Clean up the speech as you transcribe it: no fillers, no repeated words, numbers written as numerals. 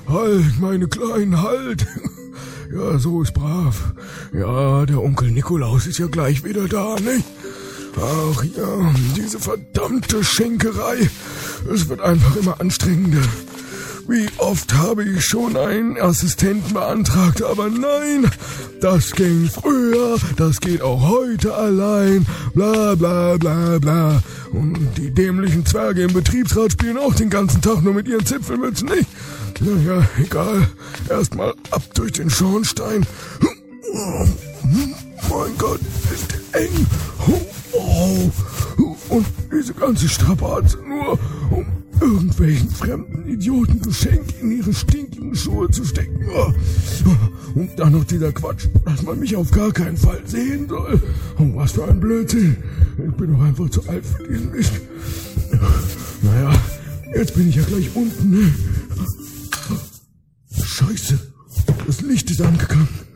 Halt, meine Kleinen, halt! Ja, so ist brav. Ja, der Onkel Nikolaus ist ja gleich wieder da, nicht? Ach ja, diese verdammte Schenkerei. Es wird einfach immer anstrengender. Wie oft habe ich schon einen Assistenten beantragt, aber nein, das ging früher, das geht auch heute allein, bla bla bla bla. Und die dämlichen Zwerge im Betriebsrat spielen auch den ganzen Tag nur mit ihren Zipfelmützen, nicht? Naja, egal, erstmal ab durch den Schornstein. Mein Gott, ist eng. Und diese ganze Strapaze nur, um irgendwelchen fremden Idioten Geschenke in ihre stinkigen Schuhe zu stecken. Und dann noch dieser Quatsch, dass man mich auf gar keinen Fall sehen soll. Oh, was für ein Blödsinn. Ich bin doch einfach zu alt für diesen Mist. Naja, jetzt bin ich ja gleich unten. Scheiße, das Licht ist angegangen.